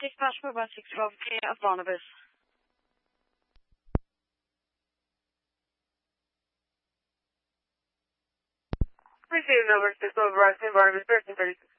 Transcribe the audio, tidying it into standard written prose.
Dispatch for 1612K of Barnabas. Receiving over 6 over Barnabas, 1336.